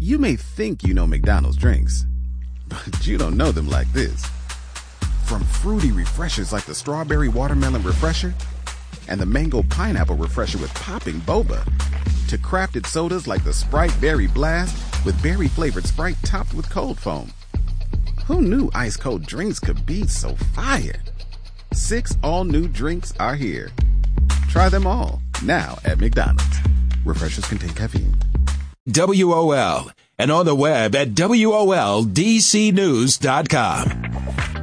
You may think you know McDonald's drinks, but you don't know them like this. From fruity refreshers like the Strawberry Watermelon Refresher and the Mango Pineapple Refresher with popping boba, to crafted sodas like the Sprite Berry Blast with berry-flavored Sprite topped with cold foam. Who knew ice-cold drinks could be so fire? 6 all-new drinks are here. Try them all, now at McDonald's. Refreshers contain caffeine. WOL, and on the web at WOLDCnews.com.